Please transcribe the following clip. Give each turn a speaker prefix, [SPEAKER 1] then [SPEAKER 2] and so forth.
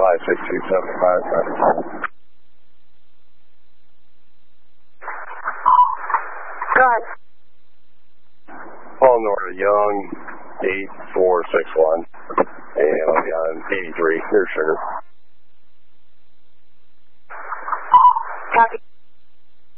[SPEAKER 1] 56275.
[SPEAKER 2] Go ahead.
[SPEAKER 1] Paul North Young, 8461. And I'll be on 83, near Sugar.
[SPEAKER 2] Copy.